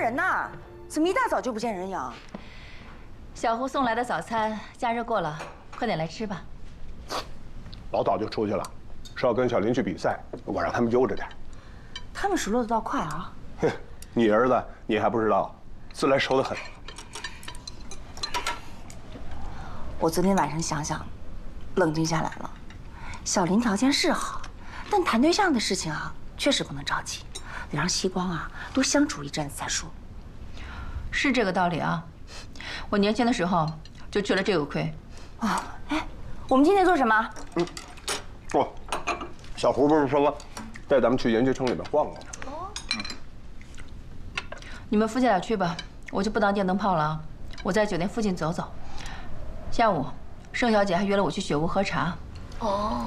人呐？怎么一大早就不见人影？ 小胡送来的早餐加热过了，快点来吃吧。 老早就出去了，是要跟小林去比赛，我让他们悠着点。 他们熟络的倒快啊！ 哼，你儿子你还不知道，自来熟得很。 我昨天晚上想想，冷静下来了。小林条件是好，但谈对象的事情啊，确实不能着急，得让西光啊多相处一阵子再说。 是这个道理啊。我年轻的时候就吃了这个亏。 啊，哎，我们今天做什么？ 哦，小胡不是说带咱们去研究城里边逛逛吗？ 你们夫妻俩去吧，我就不当电灯泡了啊。我在酒店附近走走。下午，盛小姐还约了我去雪屋喝茶。 哦，